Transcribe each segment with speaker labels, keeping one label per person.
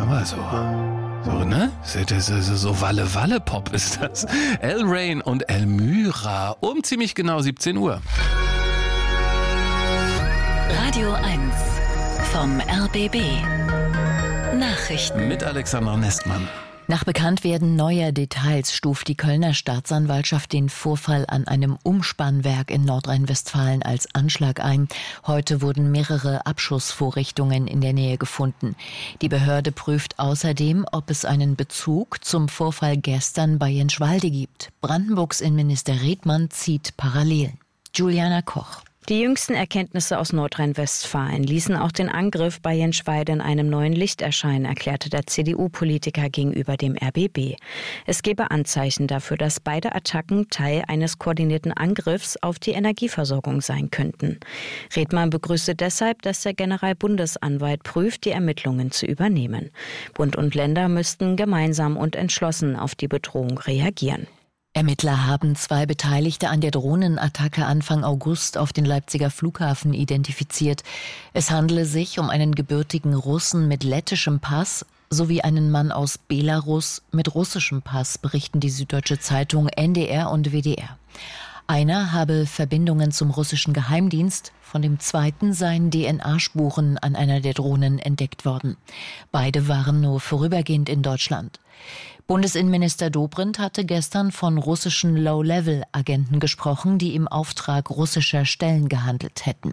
Speaker 1: aber so, ne? So Walle-Walle-Pop ist das. El Rain und Elmyra um ziemlich genau 17 Uhr.
Speaker 2: Radio 1 vom RBB. Nachrichten.
Speaker 1: Mit Alexandra Nestmann.
Speaker 3: Nach Bekanntwerden neuer Details stuft die Kölner Staatsanwaltschaft den Vorfall an einem Umspannwerk in Nordrhein-Westfalen als Anschlag ein. Heute wurden mehrere Abschussvorrichtungen in der Nähe gefunden. Die Behörde prüft außerdem, ob es einen Bezug zum Vorfall gestern bei Jenschwalde gibt. Brandenburgs Innenminister Redmann zieht Parallelen. Juliana Koch.
Speaker 4: Die jüngsten Erkenntnisse aus Nordrhein-Westfalen ließen auch den Angriff bei Jenschwalde in einem neuen Licht erscheinen, erklärte der CDU-Politiker gegenüber dem RBB. Es gebe Anzeichen dafür, dass beide Attacken Teil eines koordinierten Angriffs auf die Energieversorgung sein könnten. Redmann begrüßte deshalb, dass der Generalbundesanwalt prüft, die Ermittlungen zu übernehmen. Bund und Länder müssten gemeinsam und entschlossen auf die Bedrohung reagieren.
Speaker 3: Ermittler haben 2 Beteiligte an der Drohnenattacke Anfang August auf den Leipziger Flughafen identifiziert. Es handele sich um einen gebürtigen Russen mit lettischem Pass sowie einen Mann aus Belarus mit russischem Pass, berichten die Süddeutsche Zeitung, NDR und WDR. Einer habe Verbindungen zum russischen Geheimdienst, von dem zweiten seien DNA-Spuren an einer der Drohnen entdeckt worden. Beide waren nur vorübergehend in Deutschland. Bundesinnenminister Dobrindt hatte gestern von russischen Low-Level-Agenten gesprochen, die im Auftrag russischer Stellen gehandelt hätten.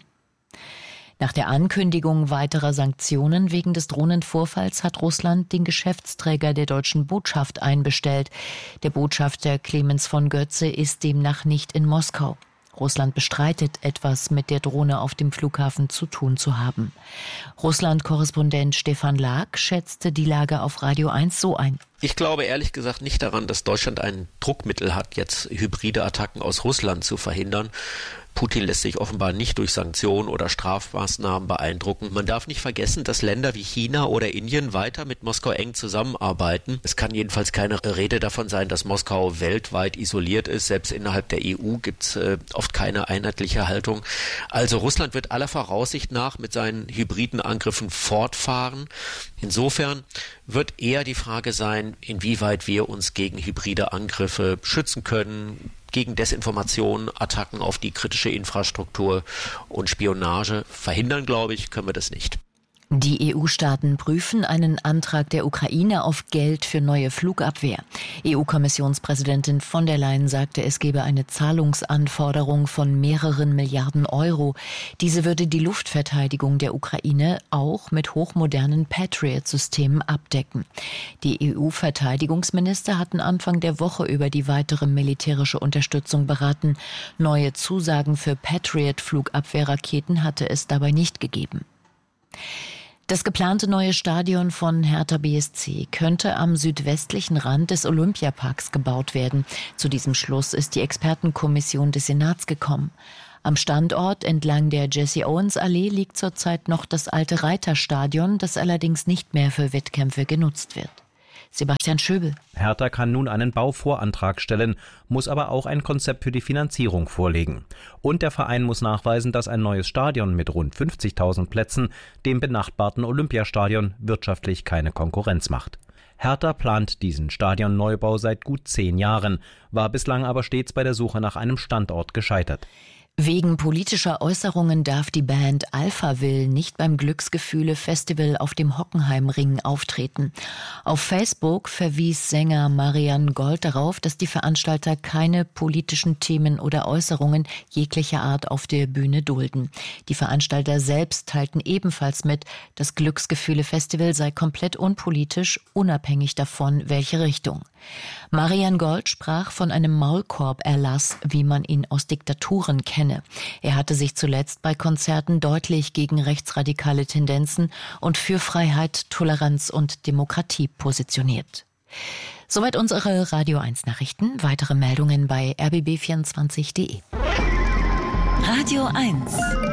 Speaker 3: Nach der Ankündigung weiterer Sanktionen wegen des Drohnenvorfalls hat Russland den Geschäftsträger der deutschen Botschaft einbestellt. Der Botschafter Clemens von Götze ist demnach nicht in Moskau. Russland bestreitet, etwas mit der Drohne auf dem Flughafen zu tun zu haben. Russland-Korrespondent Stefan Lag schätzte die Lage auf Radio 1 so ein.
Speaker 5: Ich glaube ehrlich gesagt nicht daran, dass Deutschland ein Druckmittel hat, jetzt hybride Attacken aus Russland zu verhindern. Putin lässt sich offenbar nicht durch Sanktionen oder Strafmaßnahmen beeindrucken. Man darf nicht vergessen, dass Länder wie China oder Indien weiter mit Moskau eng zusammenarbeiten. Es kann jedenfalls keine Rede davon sein, dass Moskau weltweit isoliert ist. Selbst innerhalb der EU gibt es oft keine einheitliche Haltung. Also Russland wird aller Voraussicht nach mit seinen hybriden Angriffen fortfahren. Insofern wird eher die Frage sein, inwieweit wir uns gegen hybride Angriffe schützen können, gegen Desinformation, Attacken auf die kritische Infrastruktur und Spionage verhindern, glaube ich, können wir das nicht.
Speaker 3: Die EU-Staaten prüfen einen Antrag der Ukraine auf Geld für neue Flugabwehr. EU-Kommissionspräsidentin von der Leyen sagte, es gebe eine Zahlungsanforderung von mehreren Milliarden Euro. Diese würde die Luftverteidigung der Ukraine auch mit hochmodernen Patriot-Systemen abdecken. Die EU-Verteidigungsminister hatten Anfang der Woche über die weitere militärische Unterstützung beraten. Neue Zusagen für Patriot-Flugabwehrraketen hatte es dabei nicht gegeben. Das geplante neue Stadion von Hertha BSC könnte am südwestlichen Rand des Olympiaparks gebaut werden. Zu diesem Schluss ist die Expertenkommission des Senats gekommen. Am Standort entlang der Jesse-Owens-Allee liegt zurzeit noch das alte Reiterstadion, das allerdings nicht mehr für Wettkämpfe genutzt wird. Sebastian Schöbel.
Speaker 6: Hertha kann nun einen Bauvorantrag stellen, muss aber auch ein Konzept für die Finanzierung vorlegen. Und der Verein muss nachweisen, dass ein neues Stadion mit rund 50.000 Plätzen dem benachbarten Olympiastadion wirtschaftlich keine Konkurrenz macht. Hertha plant diesen Stadionneubau seit gut 10 Jahren, war bislang aber stets bei der Suche nach einem Standort gescheitert.
Speaker 3: Wegen politischer Äußerungen darf die Band Alphaville nicht beim Glücksgefühle-Festival auf dem Hockenheimring auftreten. Auf Facebook verwies Sänger Marian Gold darauf, dass die Veranstalter keine politischen Themen oder Äußerungen jeglicher Art auf der Bühne dulden. Die Veranstalter selbst teilten ebenfalls mit, das Glücksgefühle-Festival sei komplett unpolitisch, unabhängig davon, welche Richtung. Marian Gold sprach von einem Maulkorb-Erlass, wie man ihn aus Diktaturen kenne. Er hatte sich zuletzt bei Konzerten deutlich gegen rechtsradikale Tendenzen und für Freiheit, Toleranz und Demokratie positioniert. Soweit unsere Radio 1 Nachrichten. Weitere Meldungen bei rbb24.de.
Speaker 2: Radio 1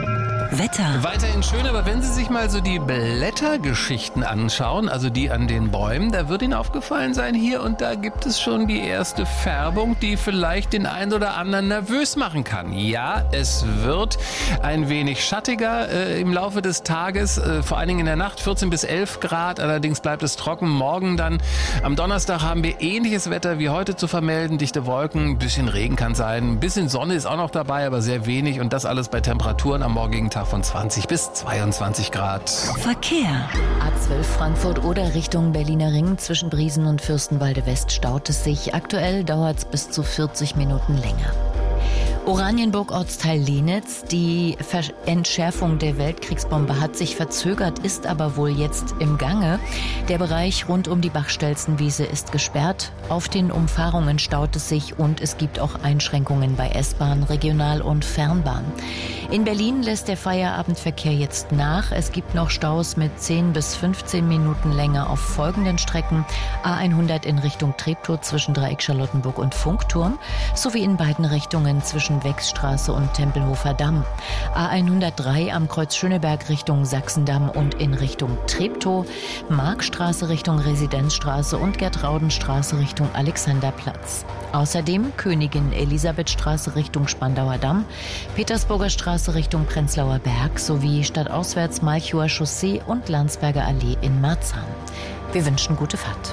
Speaker 2: Wetter.
Speaker 1: Weiterhin schön, aber wenn Sie sich mal so die Blättergeschichten anschauen, also die an den Bäumen, da wird Ihnen aufgefallen sein, hier und da gibt es schon die erste Färbung, die vielleicht den einen oder anderen nervös machen kann. Ja, es wird ein wenig schattiger im Laufe des Tages, vor allen Dingen in der Nacht 14 bis 11 Grad, allerdings bleibt es trocken. Morgen dann, am Donnerstag haben wir ähnliches Wetter wie heute zu vermelden, dichte Wolken, ein bisschen Regen kann sein, ein bisschen Sonne ist auch noch dabei, aber sehr wenig und das alles bei Temperaturen am morgigen Tag von 20 bis 22 Grad.
Speaker 2: Verkehr.
Speaker 3: A12 Frankfurt oder Richtung Berliner Ring zwischen Briesen und Fürstenwalde West staut es sich. Aktuell dauert es bis zu 40 Minuten länger. Oranienburg, Ortsteil Lenitz. Die Entschärfung der Weltkriegsbombe hat sich verzögert, ist aber wohl jetzt im Gange. Der Bereich rund um die Bachstelzenwiese ist gesperrt. Auf den Umfahrungen staut es sich und es gibt auch Einschränkungen bei S-Bahn, Regional- und Fernbahn. In Berlin lässt der Feierabendverkehr jetzt nach. Es gibt noch Staus mit 10 bis 15 Minuten länger auf folgenden Strecken. A100 in Richtung Treptow zwischen Dreieck Charlottenburg und Funkturm sowie in beiden Richtungen zwischen Wechsstraße und Tempelhofer Damm. A103 am Kreuz Schöneberg Richtung Sachsendamm und in Richtung Treptow. Markstraße Richtung Residenzstraße und Gertraudenstraße Richtung Alexanderplatz. Außerdem Königin Elisabethstraße Richtung Spandauer Damm, Petersburger Straße Richtung Prenzlauer Berg sowie stadtauswärts Malchower Chaussee und Landsberger Allee in Marzahn. Wir wünschen gute Fahrt.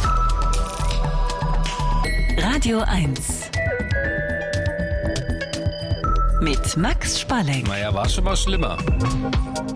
Speaker 2: Radio 1. Mit Max Spalleck.
Speaker 1: Naja, war schon mal schlimmer.